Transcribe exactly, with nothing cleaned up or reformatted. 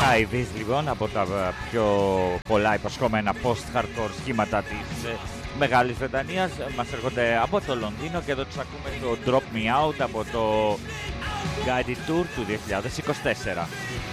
High Vis λοιπόν, από τα πιο πολλά υποσχόμενα post-hardcore σχήματα της ε, Μεγάλης Βρετανίας. Μας έρχονται από το Λονδίνο και εδώ τους ακούμε το Drop Me Out από το Guided Tour του δύο χιλιάδες είκοσι τέσσερα.